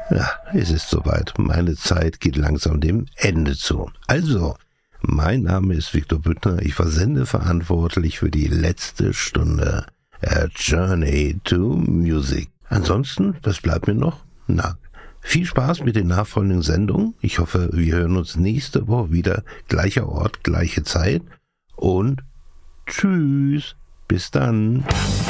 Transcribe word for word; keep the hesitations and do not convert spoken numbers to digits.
Ja, es ist soweit. Meine Zeit geht langsam dem Ende zu. Also, mein Name ist Victor Büttner. Ich war sendeverantwortlich für die letzte Stunde A Journey to Music. Ansonsten, was bleibt mir noch? Na, viel Spaß mit den nachfolgenden Sendungen. Ich hoffe, wir hören uns nächste Woche wieder. Gleicher Ort, gleiche Zeit. Und tschüss. Bis dann.